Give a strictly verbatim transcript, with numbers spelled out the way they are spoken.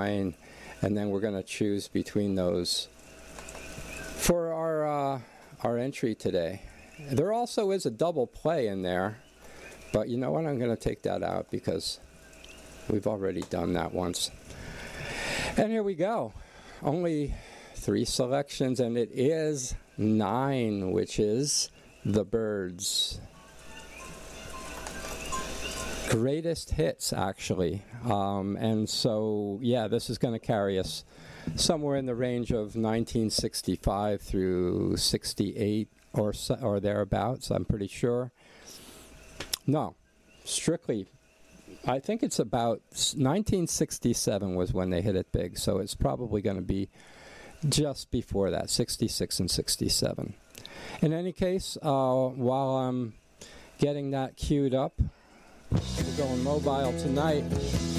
nine, and then we're going to choose between those for our uh, our entry today. There also is a double play in there, but you know what? I'm going to take that out because we've already done that once. And here we go. Only three selections, and it is nine, which is the Byrds. Greatest hits, actually. Um, and so, yeah, this is going to carry us somewhere in the range of nineteen sixty-five through sixty-eight or so, or thereabouts, I'm pretty sure. No, strictly, I think it's about nineteen sixty-seven was when they hit it big, so it's probably going to be just before that, sixty-six and sixty-seven. In any case, uh, while I'm getting that queued up, we're going mobile tonight.